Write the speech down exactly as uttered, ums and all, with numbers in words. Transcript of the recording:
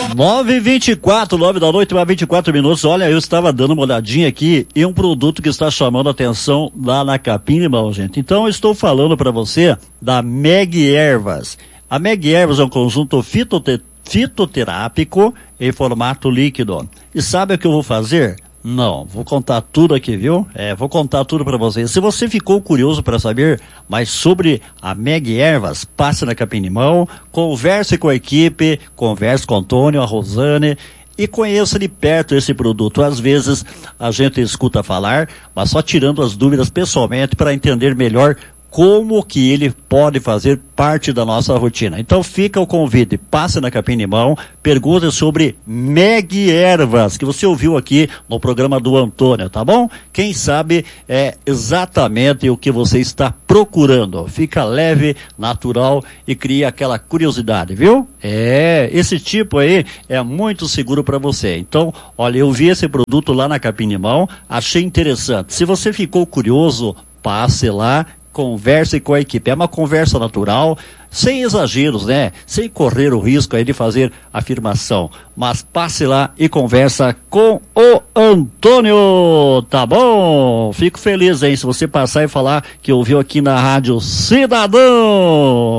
nove e vinte e quatro, nove da noite, mais vinte e quatro minutos. Olha, eu estava dando uma olhadinha aqui em um produto que está chamando a atenção lá na Capim Limão, gente. Então eu estou falando para você da Meg Ervas. A Meg Ervas é um conjunto fitote, fitoterápico em formato líquido. E sabe o que eu vou fazer? Não, vou contar tudo aqui, viu? É, vou contar tudo para vocês. Se você ficou curioso para saber mais sobre a Meg Ervas, passe na Capim Limão, converse com a equipe, converse com o Antônio, a Rosane e conheça de perto esse produto. Às vezes a gente escuta falar, mas só tirando as dúvidas pessoalmente para entender melhor como que ele pode fazer parte da nossa rotina. Então fica o convite, passe na Capim Limão, pergunte sobre Meg Ervas, que você ouviu aqui no programa do Antônio, tá bom? Quem sabe é exatamente o que você está procurando. Fica leve, natural e cria aquela curiosidade, viu? É, esse tipo aí é muito seguro para você. Então, olha, eu vi esse produto lá na Capim Limão, achei interessante. Se você ficou curioso, passe lá, converse com a equipe. É uma conversa natural, sem exageros, né? Sem correr o risco aí de fazer afirmação. Mas passe lá e conversa com o Antônio, tá bom? Fico feliz, hein? Se você passar e falar que ouviu aqui na Rádio Cidadão.